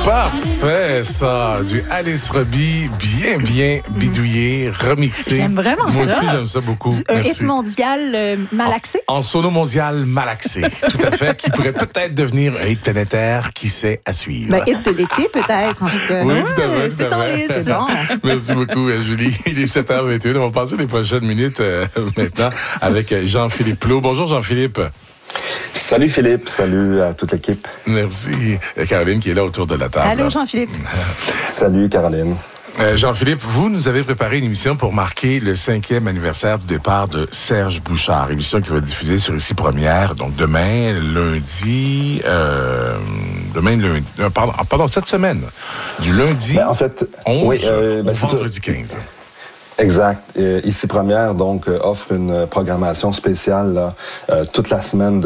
Parfait, ça. Du Alice Robbie, bien bidouillé, remixé. J'aime vraiment ça. Moi aussi, j'aime ça beaucoup. Un hit mondial malaxé. En solo mondial malaxé, tout à fait, qui pourrait peut-être devenir un hit planétaire, qui sait, à suivre. Ben, hit de l'été, peut-être, en tout cas. Oui, tout à fait. C'est ton liste. Bon. Merci beaucoup, Julie. Il est 7h21. On va passer les prochaines minutes maintenant avec Jean-Philippe Plot. Bonjour, Jean-Philippe. Salut Philippe, salut à toute l'équipe. Merci. Caroline qui est là autour de la table. Allô, Jean-Philippe. Salut Caroline. Jean-Philippe, vous nous avez préparé une émission pour marquer le 5e anniversaire du départ de Serge Bouchard. Émission qui va être diffusée sur Ici Première, donc demain, lundi, cette semaine, du lundi En fait, 11 oui, au vendredi 15. Exact. Ici Première, donc, offre une programmation spéciale là, toute la semaine